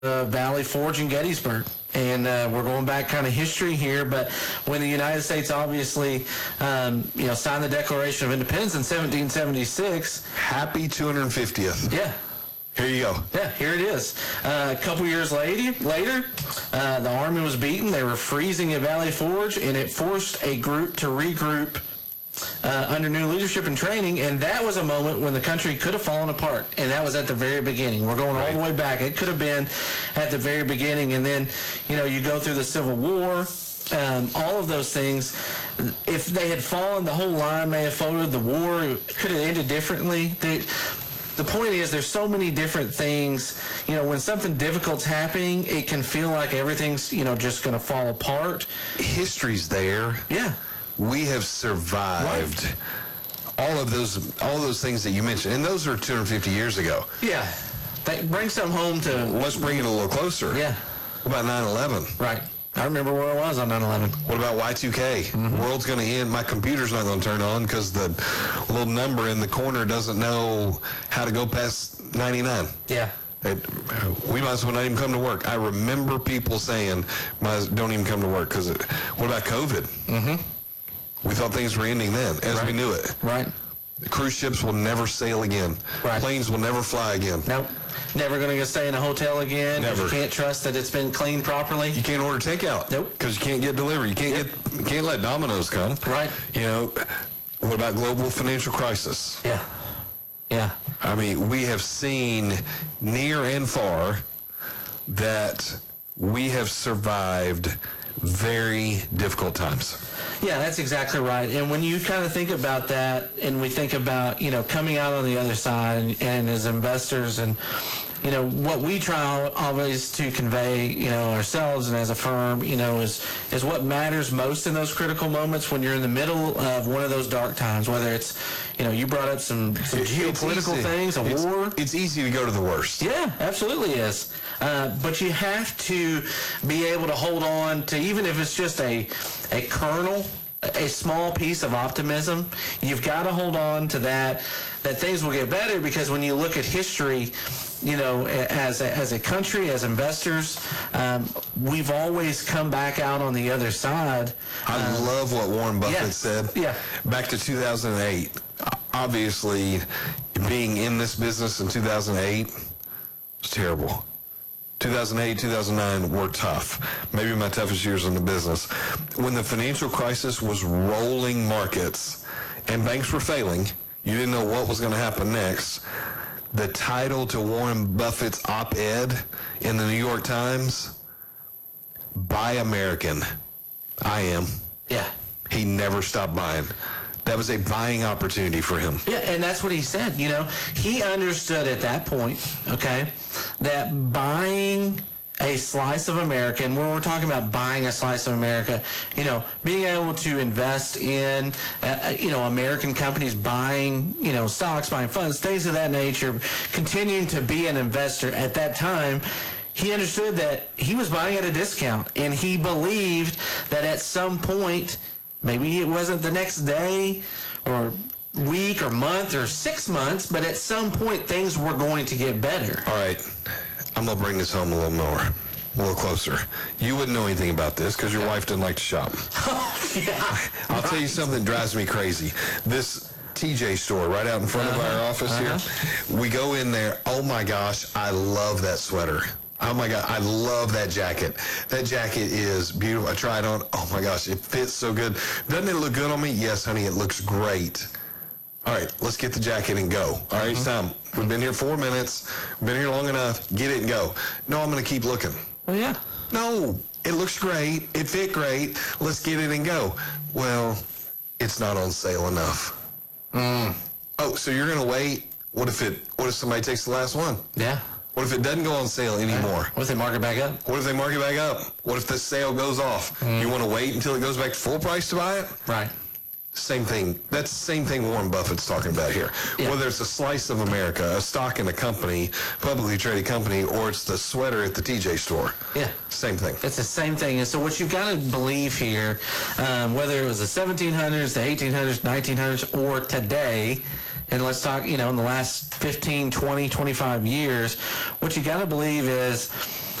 Valley Forge in Gettysburg. And we're going back kind of history here, but when the United States obviously, signed the Declaration of Independence in 1776. Happy 250th. Yeah. Here you go. Yeah, here it is. A couple years later, the Army was beaten. They were freezing at Valley Forge, and it forced a group to regroup under new leadership and training, and that was a moment when the country could have fallen apart, and that was at the very beginning. We're going all the way back. It could have been at the very beginning, and then, you go through the Civil War, all of those things. If they had fallen, the whole line may have folded. The war could have ended differently. The point is, there's so many different things. When something difficult's happening, it can feel like everything's, just going to fall apart. History's there. Yeah. We have survived all of those things that you mentioned, and those are 250 years ago. Yeah. Bring some home to... Let's bring it a little closer. Yeah. What about 9/11? Right. I remember where I was on 9/11. What about Y2K? Mm-hmm. World's going to end. My computer's not going to turn on because the little number in the corner doesn't know how to go past 99. Yeah. We might as well not even come to work. I remember people saying, don't even come to work because what about COVID? Mm-hmm. We thought things were ending then, as we knew it. Right. The cruise ships will never sail again. Right. Planes will never fly again. Nope. Never going to stay in a hotel again. Never. You can't trust that it's been cleaned properly. You can't order takeout. Nope. Because you can't get delivery. You can't let Domino's come. Right. What about global financial crisis? Yeah. Yeah. I mean, we have seen near and far that we have survived very difficult times. Yeah, that's exactly right. And when you kind of think about that, and we think about, coming out on the other side and as investors, and, what we try always to convey, ourselves and as a firm, is what matters most in those critical moments when you're in the middle of one of those dark times, whether it's, you brought up some geopolitical things, a war. It's easy to go to the worst. Yeah, absolutely is. But you have to be able to hold on to, even if it's just a kernel, a small piece of optimism, you've got to hold on to that things will get better, because when you look at history, as a country, as investors, we've always come back out on the other side. I love what Warren Buffett said. Yeah. Back to 2008. Obviously, being in this business in 2008 was terrible. 2008, 2009 were tough. Maybe my toughest years in the business. When the financial crisis was rolling markets and banks were failing, you didn't know what was going to happen next. The title to Warren Buffett's op-ed in the New York Times, Buy American. I am. Yeah. He never stopped buying. That was a buying opportunity for him. Yeah, and that's what he said. He understood at that point, okay, that buying a slice of America, and when we're talking about buying a slice of America, being able to invest in, American companies, buying, stocks, buying funds, things of that nature, continuing to be an investor at that time, he understood that he was buying at a discount, and he believed that at some point, maybe it wasn't the next day or week or month or 6 months, but at some point things were going to get better. All right. I'm going to bring this home a little more, a little closer. You wouldn't know anything about this because your wife didn't like to shop. Oh, yeah. I'll tell you something that drives me crazy. This TJ store right out in front of our office here, we go in there. Oh, my gosh, I love that sweater. Oh, my God, I love that jacket. That jacket is beautiful. I tried on. Oh, my gosh, it fits so good. Doesn't it look good on me? Yes, honey, it looks great. All right, let's get the jacket and go. All right, it's time. We've been here 4 minutes. We've been here long enough. Get it and go. No, I'm going to keep looking. Oh, yeah. No, it looks great. It fit great. Let's get it and go. Well, it's not on sale enough. Oh, so you're going to wait? What if somebody takes the last one? Yeah. What if it doesn't go on sale anymore? What if they mark it back up? What if they mark it back up? What if the sale goes off? You want to wait until it goes back to full price to buy it? Right. Same thing. That's the same thing Warren Buffett's talking about here. Yeah. Whether it's a slice of America, a stock in a company, publicly traded company, or it's the sweater at the TJ store. Yeah. Same thing. It's the same thing. And so what you've got to believe here, whether it was the 1700s, the 1800s, 1900s, or today, and let's talk, in the last 15, 20, 25 years, what you got to believe is